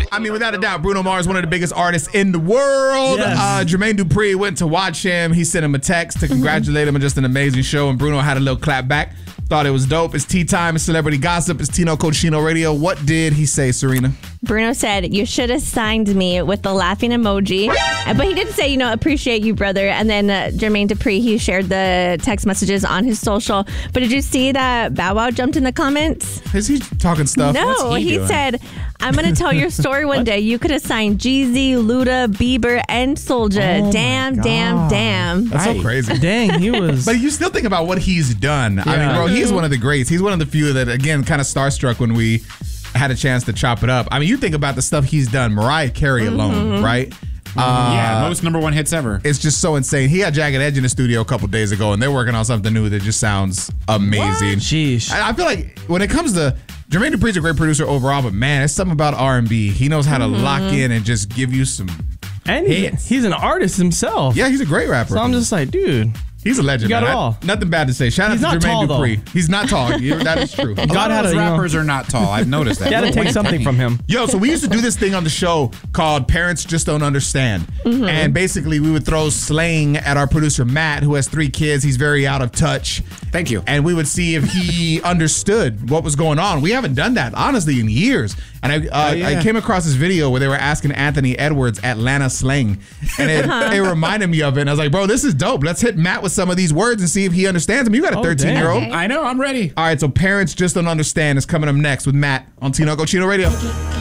I mean, without a doubt, Bruno Mars, one of the biggest artists in the world. Yes. Jermaine Dupri went to watch him. He sent him a text to congratulate him on just an amazing show, and Bruno had a little clap back. Thought it was dope. It's tea time. It's celebrity gossip. It's Tino Cochino Radio. What did he say, Serena? Bruno said, "You should have signed me," with the laughing emoji. But he did say, appreciate you, brother. And then Jermaine Dupri, he shared the text messages on his social. But did you see that Bow Wow jumped in the comments? Is he talking stuff? No, he said, "I'm going to tell your story one day. You could have signed Jeezy, Luda, Bieber, and Soulja. Damn. That's so crazy. Dang, he was. But you still think about what he's done. I mean, bro, he's one of the greats. He's one of the few that, again, kind of starstruck when we had a chance to chop it up. I mean, you think about the stuff he's done. Mariah Carey alone, right? Most #1 hits ever. It's just so insane. He had Jagged Edge in the studio a couple days ago, and they're working on something new that just sounds amazing. Sheesh. I feel like when it comes to Jermaine Dupri's a great producer overall, but man, it's something about R&B. He knows how to lock in and just give you some And hits. he's an artist himself. Yeah, he's a great rapper. So I'm just like, dude. He's a legend. You got man. it all. Nothing bad to say. Shout He's out not to tall, Jermaine though. Dupri. He's not tall. That is true. God had Those a rappers are not tall. I've noticed that. Got to take something from him. Yo, so we used to do this thing on the show called Parents Just Don't Understand. And basically we would throw slang at our producer, Matt, who has 3 kids. He's very out of touch. Thank you. And we would see if he understood what was going on. We haven't done that, honestly, in years. And I came across this video where they were asking Anthony Edwards Atlanta slang. And it reminded me of it. And I was like, bro, this is dope. Let's hit Matt with some of these words and see if he understands them. You got a 13-year-old. I know. I'm ready. All right, so Parents Just Don't Understand is coming up next with Matt on Tino Cochino Radio.